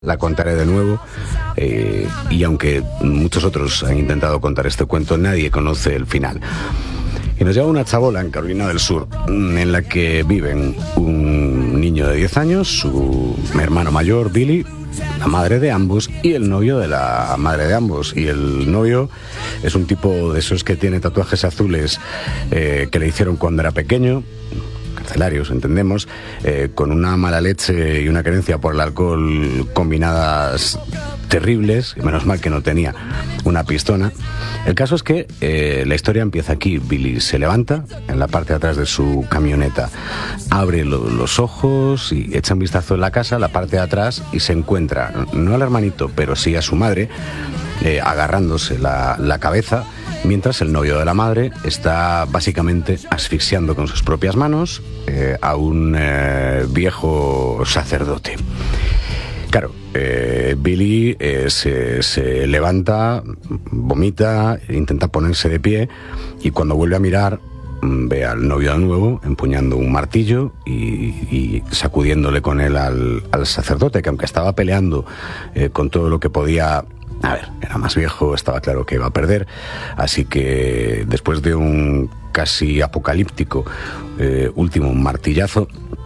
La contaré de nuevo y aunque muchos otros han intentado contar este cuento, nadie conoce el final. Y nos lleva una chabola en Carolina del Sur, en la que viven un niño de 10 años, su hermano mayor, Billy, la madre de ambos y el novio de la madre de ambos. Y el novio es un tipo de esos que tiene tatuajes azules que le hicieron cuando era pequeño, carcelarios, entendemos, con una mala leche y una carencia por el alcohol combinadas terribles, y menos mal que no tenía una pistona. El caso es que la historia empieza aquí. Billy se levanta en la parte de atrás de su camioneta, abre los ojos y echa un vistazo en la casa, la parte de atrás, y se encuentra, no al hermanito, pero sí a su madre, agarrándose la cabeza, mientras el novio de la madre está básicamente asfixiando con sus propias manos a un viejo sacerdote. Claro, Billy se levanta, vomita, intenta ponerse de pie, y cuando vuelve a mirar ve al novio de nuevo empuñando un martillo y sacudiéndole con él al sacerdote, que aunque estaba peleando con todo lo que podía, a ver, era más viejo, estaba claro que iba a perder, así que después de un casi apocalíptico último martillazo,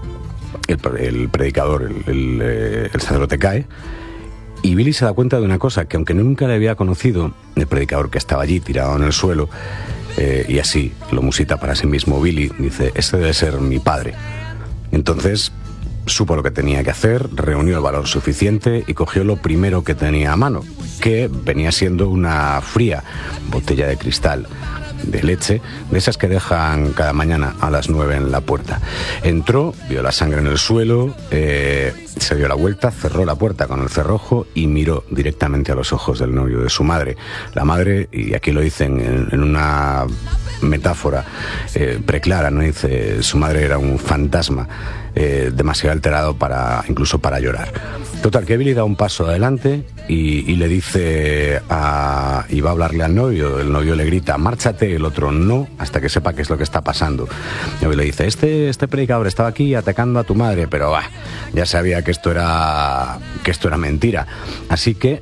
el predicador, el sacerdote cae, y Billy se da cuenta de una cosa, que aunque nunca le había conocido, el predicador, que estaba allí tirado en el suelo, y así lo musita para sí mismo, Billy dice: este debe ser mi padre. Entonces supo lo que tenía que hacer, reunió el valor suficiente y cogió lo primero que tenía a mano, que venía siendo una fría botella de cristal de leche, de esas que dejan cada mañana a las 9 en la puerta. Entró, vio la sangre en el suelo, se dio la vuelta, cerró la puerta con el cerrojo y miró directamente a los ojos del novio de su madre. La madre, y aquí lo dicen en una metáfora preclara, ¿no? Dice, su madre era un fantasma demasiado alterado incluso para llorar. Total, que Billy da un paso adelante y le dice y va a hablarle al novio. El novio le grita: márchate. El otro: no, hasta que sepa qué es lo que está pasando. Y le dice: este predicador estaba aquí atacando a tu madre, pero ya sabía que esto era mentira. Así que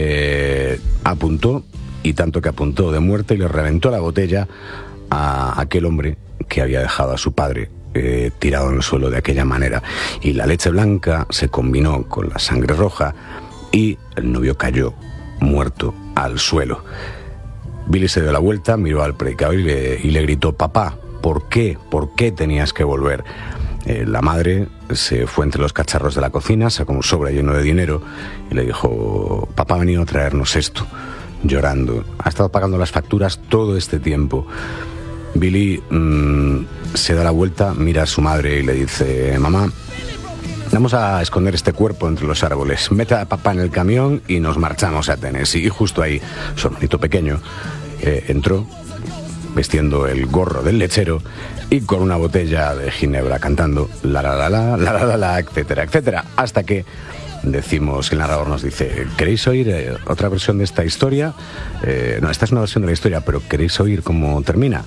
apuntó, y tanto que apuntó, de muerte, y le reventó la botella a aquel hombre que había dejado a su padre tirado en el suelo de aquella manera. Y la leche blanca se combinó con la sangre roja y el novio cayó muerto al suelo. Billy se dio la vuelta, miró al predicador y le gritó: papá, ¿por qué? ¿Por qué tenías que volver? La madre se fue entre los cacharros de la cocina, sacó un sobre lleno de dinero y le dijo: papá ha venido a traernos esto. Llorando, ha estado pagando las facturas todo este tiempo. Billy se da la vuelta, mira a su madre y le dice: mamá, vamos a esconder este cuerpo entre los árboles, mete a papá en el camión y nos marchamos a Tennessee. Y justo ahí su hermanito pequeño entró vestiendo el gorro del lechero y con una botella de ginebra, cantando la la la la la la la, etcétera, etcétera, hasta que decimos, el narrador nos dice: ¿queréis oír otra versión de esta historia? No, esta es una versión de la historia, pero ¿queréis oír cómo termina?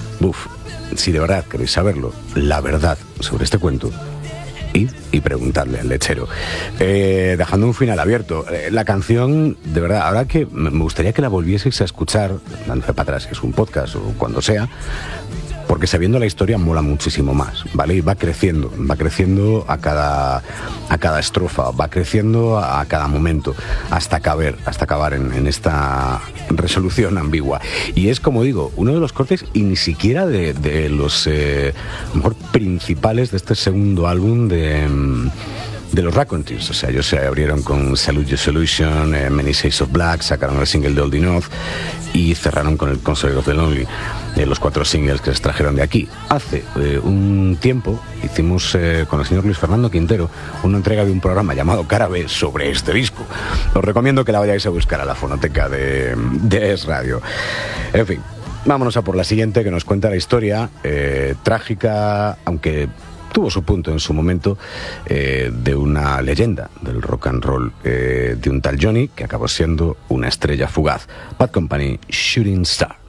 Si de verdad queréis saberlo, la verdad sobre este cuento, id y preguntadle al lechero. Dejando un final abierto. La canción, de verdad, ahora que me gustaría que la volvieseis a escuchar, dándose para atrás, si es un podcast o cuando sea, porque sabiendo la historia mola muchísimo más, ¿vale? Y va creciendo a cada estrofa, va creciendo a cada momento, hasta acabar en esta resolución ambigua. Y es, como digo, uno de los cortes, y ni siquiera de los mejor principales de este segundo álbum de los Raconteurs. O sea, ellos se abrieron con Salute Your Solution, Many Shades of Black, sacaron el single de Old Enough y cerraron con el Consolation of the Lonely, los 4 singles que se extrajeron de aquí. Hace un tiempo hicimos con el señor Luis Fernando Quintero una entrega de un programa llamado Cara B sobre este disco. Os recomiendo que la vayáis a buscar a la fonoteca de Es Radio. En fin, vámonos a por la siguiente, que nos cuenta la historia trágica, aunque tuvo su punto en su momento, de una leyenda del rock and roll, de un tal Johnny que acabó siendo una estrella fugaz. Bad Company, Shooting Star.